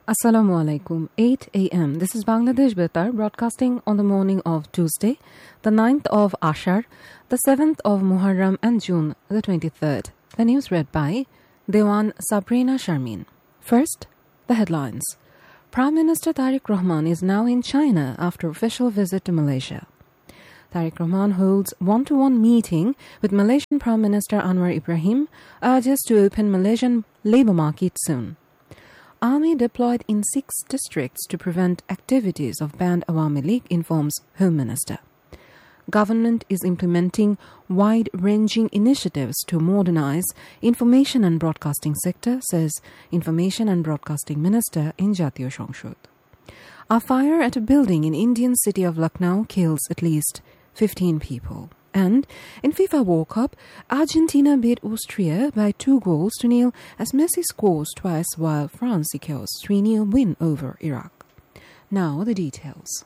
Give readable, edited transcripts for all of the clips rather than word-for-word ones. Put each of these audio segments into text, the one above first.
Assalamu alaikum. 8 a.m. This is Bangladesh Betar broadcasting on the morning of Tuesday, the 9th of Ashar, the 7th of Muharram and June the 23rd. The news read by Dewan Sabrina Sharmin. First, the headlines. Prime Minister Tariq Rahman is now in China after official visit to Malaysia. Tariq Rahman holds one-to-one meeting with Malaysian Prime Minister Anwar Ibrahim, urges to open Malaysian labour market soon. Army deployed in 6 districts to prevent activities of banned Awami League, informs Home Minister. Government is implementing wide-ranging initiatives to modernize information and broadcasting sector, says Information and Broadcasting Minister in Jatiyo Shongshud. A fire at a building in Indian city of Lucknow kills at least 15 people. And in FIFA World Cup, Argentina beat Austria by 2-0 as Messi scores twice while France secures 3-0 win over Iraq. Now the details.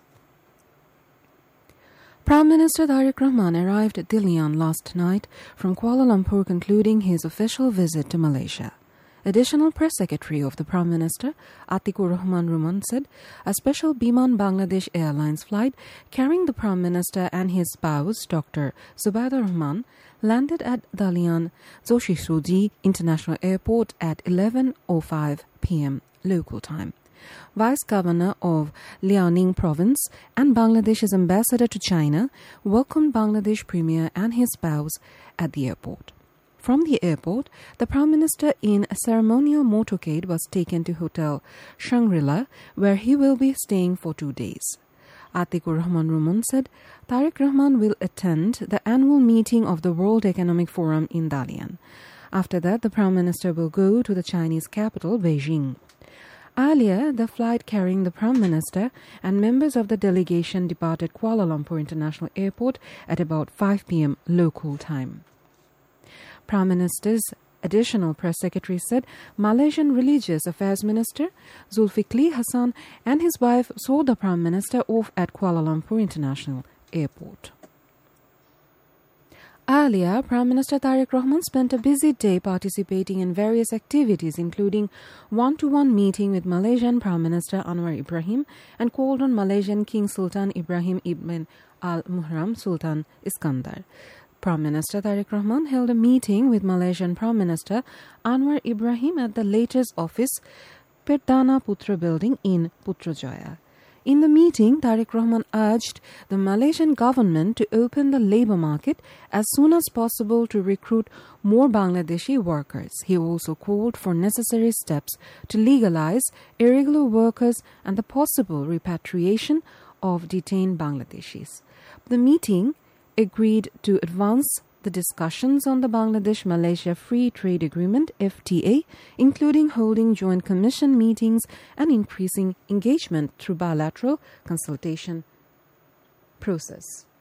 Prime Minister Tariq Rahman arrived at Dilian last night from Kuala Lumpur, concluding his official visit to Malaysia. Additional Press Secretary of the Prime Minister, Atikur Rahman Ruman, said a special Biman Bangladesh Airlines flight carrying the Prime Minister and his spouse, Dr. Zubaida Rahman, landed at Dalian Joshi Sudi International Airport at 11:05 p.m. local time. Vice Governor of Liaoning Province and Bangladesh's ambassador to China welcomed Bangladesh Premier and his spouse at the airport. From the airport, the Prime Minister in a ceremonial motorcade was taken to Hotel Shangri-La, where he will be staying for 2 days. Atikur Rahman Ruman said Tariq Rahman will attend the annual meeting of the World Economic Forum in Dalian. After that, the Prime Minister will go to the Chinese capital, Beijing. Earlier, the flight carrying the Prime Minister and members of the delegation departed Kuala Lumpur International Airport at about 5 p.m. local time. Prime Minister's additional press secretary said Malaysian Religious Affairs Minister Zulfikli Hassan and his wife saw the Prime Minister off at Kuala Lumpur International Airport. Earlier, Prime Minister Tariq Rahman spent a busy day participating in various activities, including one-to-one meeting with Malaysian Prime Minister Anwar Ibrahim and called on Malaysian King Sultan Ibrahim ibn al-Muhram Sultan Iskandar. Prime Minister Tariq Rahman held a meeting with Malaysian Prime Minister Anwar Ibrahim at the latter's office, Perdana Putra building in Putrajaya. In the meeting, Tariq Rahman urged the Malaysian government to open the labour market as soon as possible to recruit more Bangladeshi workers. He also called for necessary steps to legalise irregular workers and the possible repatriation of detained Bangladeshis. The meeting agreed to advance the discussions on the Bangladesh-Malaysia Free Trade Agreement, FTA, including holding joint commission meetings and increasing engagement through bilateral consultation process.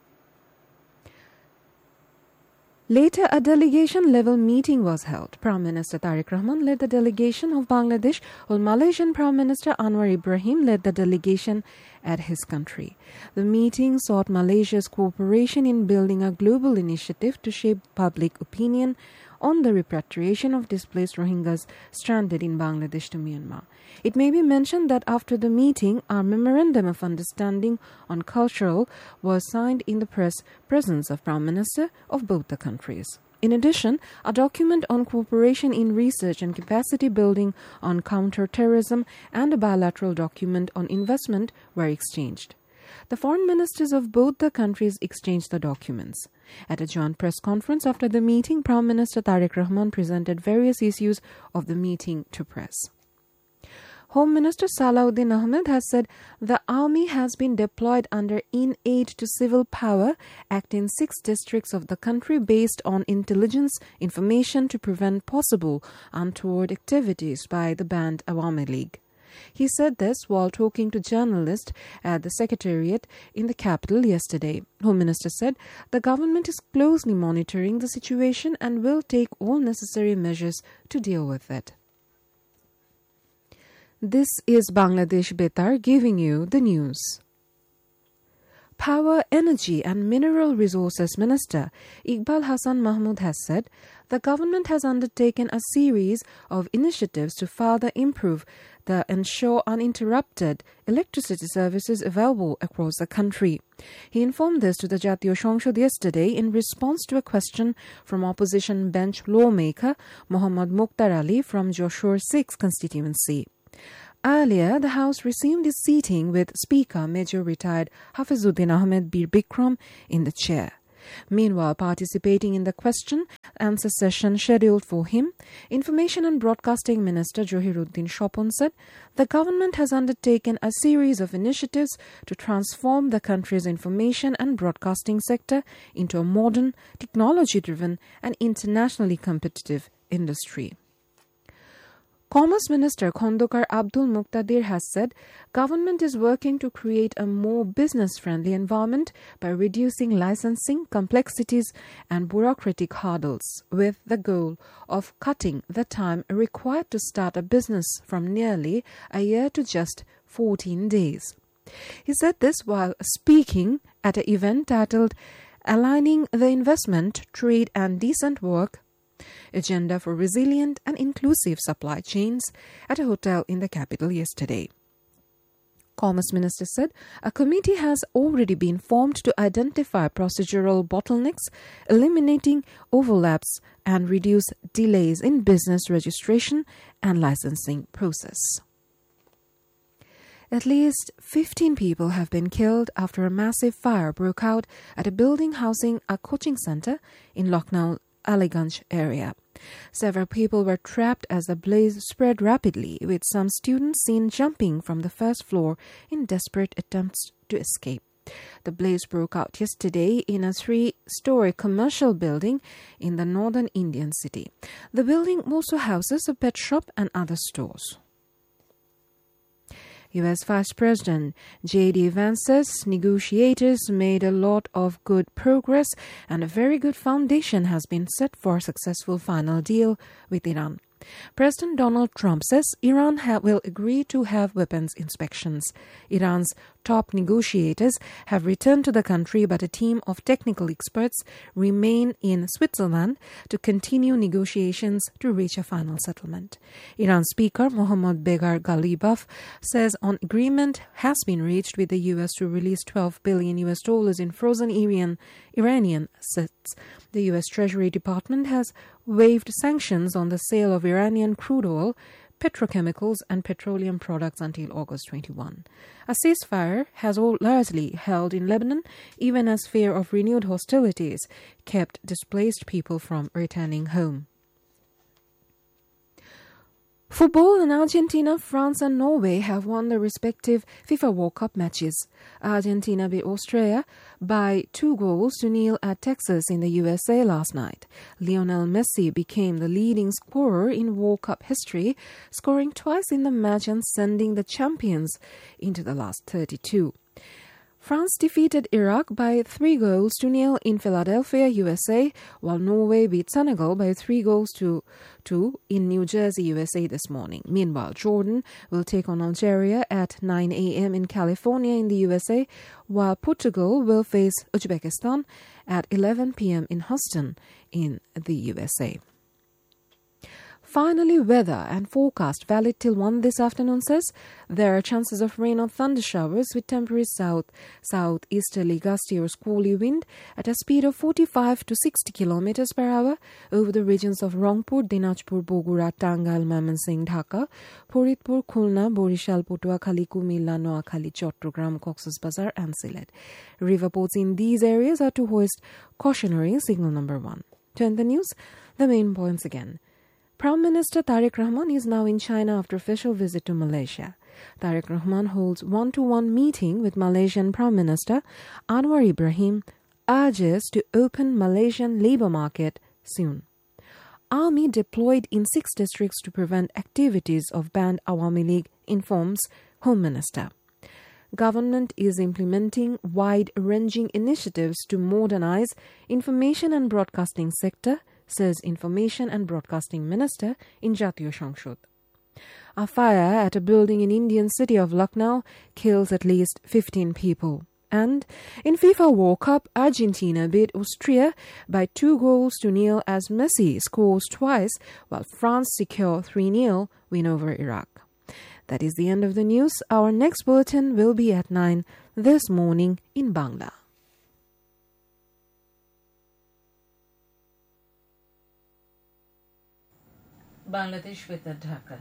Later, a delegation-level meeting was held. Prime Minister Tariq Rahman led the delegation of Bangladesh, while Malaysian Prime Minister Anwar Ibrahim led the delegation at his country. The meeting sought Malaysia's cooperation in building a global initiative to shape public opinion on the repatriation of displaced Rohingyas stranded in Bangladesh to Myanmar. It may be mentioned that after the meeting, a memorandum of understanding on cultural was signed in the presence of Prime Minister of both the countries. In addition, a document on cooperation in research and capacity building on counter-terrorism and a bilateral document on investment were exchanged. The foreign ministers of both the countries exchanged the documents. At a joint press conference after the meeting, Prime Minister Tariq Rahman presented various issues of the meeting to press. Home Minister Salahuddin Ahmed has said the army has been deployed under In Aid to Civil Power Act in 6 districts of the country based on intelligence information to prevent possible untoward activities by the banned Awami League. He said this while talking to journalists at the Secretariat in the capital yesterday. Home Minister said the government is closely monitoring the situation and will take all necessary measures to deal with it. This is Bangladesh Betar giving you the news. Power, Energy and Mineral Resources Minister Iqbal Hasan Mahmood has said the government has undertaken a series of initiatives to further improve the ensure uninterrupted electricity services available across the country. He informed this to the Jatiyo Shongshod yesterday in response to a question from opposition bench lawmaker Mohammad Mukhtar Ali from Joshore 6 constituency. Earlier, the House resumed its seating with Speaker Major Retired Hafizuddin Ahmed Bir Bikram in the chair. Meanwhile, participating in the question-answer session scheduled for him, Information and Broadcasting Minister Johiruddin Shopon said the government has undertaken a series of initiatives to transform the country's information and broadcasting sector into a modern, technology-driven and internationally competitive industry. Commerce Minister Khondokar Abdul Muqtadir has said government is working to create a more business-friendly environment by reducing licensing complexities and bureaucratic hurdles with the goal of cutting the time required to start a business from nearly a year to just 14 days. He said this while speaking at an event titled Aligning the Investment, Trade and Decent Work Agenda for Resilient and Inclusive Supply Chains at a hotel in the capital yesterday. Commerce Minister said a committee has already been formed to identify procedural bottlenecks, eliminating overlaps and reduce delays in business registration and licensing process. At least 15 people have been killed after a massive fire broke out at a building housing a coaching center in Lucknow, Aliganj area. Several people were trapped as the blaze spread rapidly, with some students seen jumping from the first floor in desperate attempts to escape. The blaze broke out yesterday in a 3-story commercial building in the northern Indian city. The building also houses a pet shop and other stores. U.S. Vice President J.D. Vance says negotiators made a lot of good progress and a very good foundation has been set for a successful final deal with Iran. President Donald Trump says Iran will agree to have weapons inspections. Iran's top negotiators have returned to the country, but a team of technical experts remain in Switzerland to continue negotiations to reach a final settlement. Iran Speaker Mohammad Bagher Ghalibaf says an agreement has been reached with the U.S. to release $12 billion in frozen Iranian assets. The U.S. Treasury Department has waived sanctions on the sale of Iranian crude oil, petrochemicals and petroleum products until August 21. A ceasefire has largely held in Lebanon, even as fear of renewed hostilities kept displaced people from returning home. Football in Argentina, France and Norway have won their respective FIFA World Cup matches. Argentina beat Austria by 2-0 at Texas in the USA last night. Lionel Messi became the leading scorer in World Cup history, scoring twice in the match and sending the champions into the last 32. France defeated Iraq by 3-0 in Philadelphia, USA, while Norway beat Senegal by 3-2 in New Jersey, USA this morning. Meanwhile, Jordan will take on Algeria at 9 a.m. in California in the USA, while Portugal will face Uzbekistan at 11 p.m. in Houston in the USA. Finally, weather and forecast valid till 1 this afternoon says there are chances of rain or thunder showers with temporary southeasterly gusty or squally wind at a speed of 45 to 60 kilometers per hour over the regions of Rangpur, Dinajpur, Bogura, Tangal, Mymensingh, Dhaka, Faridpur, Khulna, Borishal, Patuakhali, Kumilla, Noakhali, Chattogram, Cox's Bazar and Sylhet. River ports in these areas are to hoist cautionary signal number 1. To end the news, the main points again. Prime Minister Tariq Rahman is now in China after official visit to Malaysia. Tariq Rahman holds one-to-one meeting with Malaysian Prime Minister Anwar Ibrahim, urges to open Malaysian labour market soon. Army deployed in 6 districts to prevent activities of banned Awami League, informs Home Minister. Government is implementing wide-ranging initiatives to modernize information and broadcasting sector, says Information and Broadcasting Minister in Jatiyo Shongshod. A fire at a building in Indian city of Lucknow kills at least 15 people. And in FIFA World Cup, Argentina beat Austria by 2-0 as Messi scores twice, while France secure 3-0 win over Iraq. That is the end of the news. Our next bulletin will be at 9 this morning in Bangla. Bangladesh Betar, Dhaka.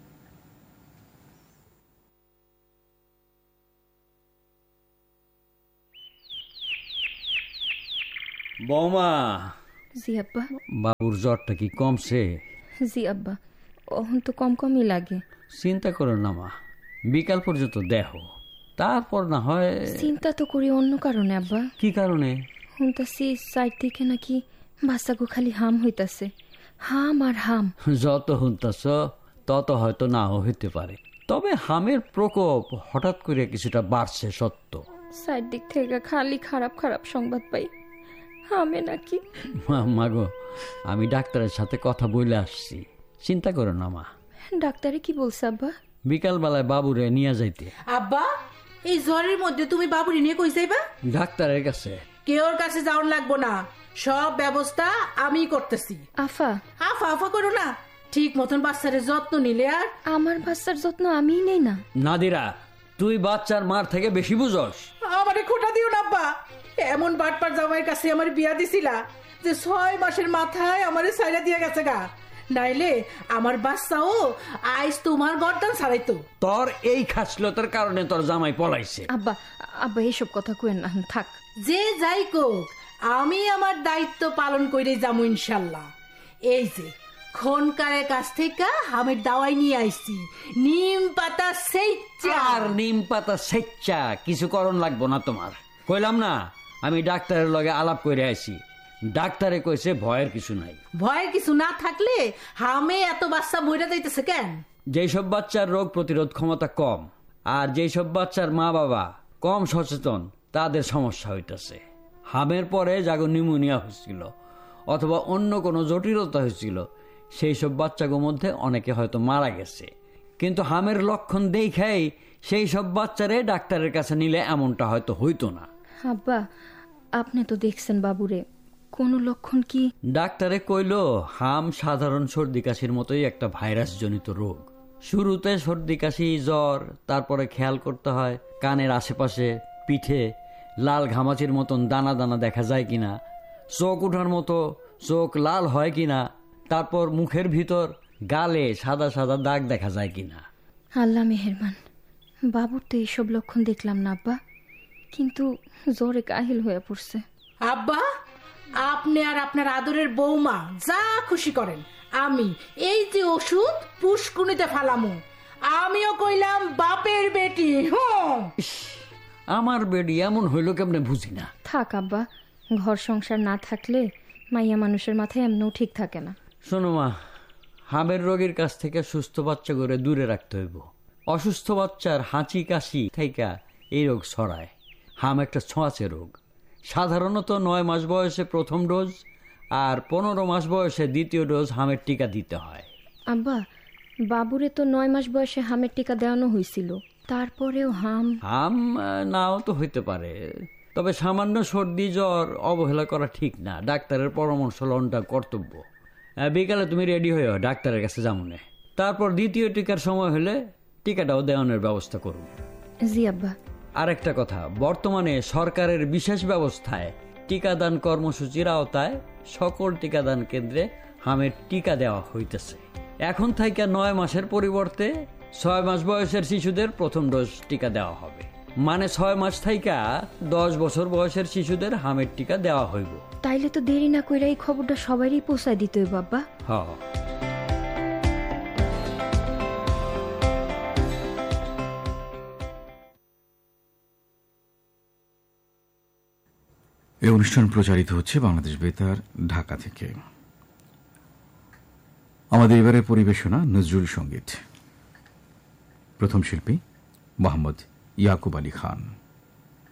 বৌমা, জি আব্বা। বাবুর জ্বরটা কি কমছে? জি আব্বা, এখন তো কমই লাগে। চিন্তা করো না মা, বিকাল পর্যন্ত দেখো, তারপর না হয়। চিন্তা তো করি অন্য কারণে আব্বা। কি কারণে? শুনতাছি সাইড থেকে নাকি বাচ্চাগো খালি হাম হইতাছে, হাম আর হাম। যত শুনতাছ তত হয়তো নাও হইতে পারে, তবে হামের প্রকোপ হঠাৎ করে কিছুটা বাড়ছে সত্য। সাইড দিক থেকে খালি খারাপ খারাপ সংবাদ পাই, হামে নাকি। মাগো, আমি ডাক্তারের সাথে কথা বলে আসছি, চিন্তা করো না মা। ডাক্তারে কি বলছে আব্বা? বিকাল বেলায় বাবুরে নিয়ে যাইতে। আব্বা, এই জ্বরের মধ্যে তুমি বাবুরি নিয়ে কই যাইবা? ডাক্তারের কাছে। কেউর কাছে যাওয়ার লাগবো না, সব ব্যবস্থা আমি করতেছি। আফা আফা আফা করো না, ঠিক মতন বাচ্চাদের যত্ন নিলে আর। আমার বাচ্চার যত্ন আমিই নেই না। নাদিরা, তুই বাচ্চার মার থেকে বেশি বুঝস। আমারে খোটা দিও না আব্বা, এমন বাটপার জামাইয়ের কাছে আমার বিয়া দিছিলা যে 6 মাসের মাথায় আমারে ছাইরা দিয়ে গেছে গা, নাইলে আমার বাচ্চাও আইস তোমার গর্দান ছাড়াইতো। তোর এই খাসলতার কারণে তোর জামাই পলাইছে। আব্বা আব্বা এইসব কথা কইেন না, থাক। যে যাই কোক, আমি আমার দায়িত্ব পালন করে যাবো ইনশাল্লাহ। এই যে খনকারের কাছ থেকে হামের দাওয়াই নিয়ে আইছি, নিম পাতা সেচ্চা। আর নিম পাতা সেচ্চা কিছু করণ লাগবো না তোমার, কইলাম না আমি ডাক্তারের লগে আলাপ করে আইছি। ডাক্তারে কইছে ভয়ের কিছু নাই। ভয়ের কিছু না থাকলে হামে এত বাচ্চা মইরা যাইতেছে কেন? যেসব বাচ্চার রোগ প্রতিরোধ ক্ষমতা কম আর যেসব বাচ্চার মা বাবা কম সচেতন, তাদের সমস্যা হইতেছে। হামের পরে যাগো নিউমোনিয়া হয়েছিল অথবা অন্য কোনো জটিলতা হয়েছিল, সেই সব বাচ্চাগুলোর মধ্যে অনেকে হয়তো মারা গেছে। কিন্তু হামের লক্ষণ দেখাই সেই সব বাচ্চারে ডাক্তারের কাছে নিলে এমনটা হয়তো হইতো না। আব্বা, আপনি তো দেখছেন বাবুরে, কোন লক্ষণ কি? ডাক্তারে কইল হাম সাধারণ সর্দি কাশির মতোই একটা ভাইরাস জনিত রোগ। শুরুতে সর্দি কাশি জ্বর, তারপরে খেয়াল করতে হয় কানের আশেপাশে পিঠে লাল ঘামাচির মতন দানা দানা দেখা যায় কিনা, চোখ ওঠার মতো চোখ লাল হয় কিনা, তারপর মুখের ভিতর গালে সাদা সাদা দাগ দেখা যায় কিনা। আল্লাহ মেহেরবান, বাবুর তো এইসব লক্ষণ দেখলাম না আব্বা, কিন্তু জ্বরে কাহিল হয়ে পড়ছে। আব্বা, আপনি আর আপনার আদরের বৌমা যা খুশি করেন, আমি এই যে ওষুধ পুষ্কুনিতে ফালামু। আমিও কইলাম বাপের বেটি। আমার বেডি এমন হইল কেমনে বুঝি না। থাক আব্বা, ঘর সংসার না থাকলে মাইয়া মানুষের মাথায় এমনও ঠিক থাকে না। শোনো মা, হামের রোগীর কাছ থেকে সুস্থ বাচ্চা করে দূরে রাখতে হইব। অসুস্থ বাচ্চার হাঁচি কাশি থাইকা এই রোগ ছড়ায়। হাম একটা ছোঁয়াচে রোগ। সাধারণত 9 মাস বয়সে প্রথম ডোজ আর 15 মাস বয়সে দ্বিতীয় ডোজ হামের টিকা দিতে হয়। আব্বা, বাবুরে তো 9 মাস বয়সে হামের টিকা দেওয়ানো হয়েছিল, তারপরেও হাম নাও তো হইতে পারে, তবে সামান্য সর্দি জ্বর অবহেলা করা ঠিক না। ডাক্তারের পরামর্শ লওয়াটা কর্তব্য। বিকালে তুমি রেডি হয়ে ডাক্তারের কাছে যামুনে, তারপর দ্বিতীয় টিকার সময় হলে টিকাটাও দেওয়ানোর ব্যবস্থা করুন। জি আব্বা। আরেকটা কথা, বর্তমানে সরকারের বিশেষ ব্যবস্থায় টিকাদান কর্মসূচির আওতায় সকল টিকাদান কেন্দ্রে হামের টিকা দেওয়া হইতেছে। এখন থেকে 9 মাসের পরিবর্তে 6 মাস বয়সের শিশুদের প্রথম ডোজ টিকা দেওয়া হবে। মানে 6 মাস থেকে 10 বছর বয়সের শিশুদের হামের টিকা দেওয়া হইব। তাইলে তো দেরি না কইরা এই খবরটা সবারই পৌঁছায় দিতে হইব আব্বা। হ্যাঁ। এই অনুষ্ঠান প্রচারিত হচ্ছে বাংলাদেশ বেতার ঢাকা থেকে। আমাদের এবারে পরিবেশনা নজরুল সঙ্গীত। প্রথম শিল্পী মোহাম্মদ ইয়াকুব আলী খান।